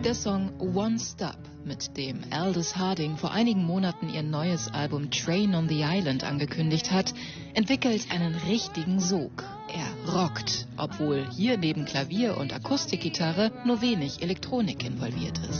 Der Song One Stop, mit dem Aldous Harding vor einigen Monaten ihr neues Album Train on the Island angekündigt hat, entwickelt einen richtigen Sog. Er rockt, obwohl hier neben Klavier und Akustikgitarre nur wenig Elektronik involviert ist.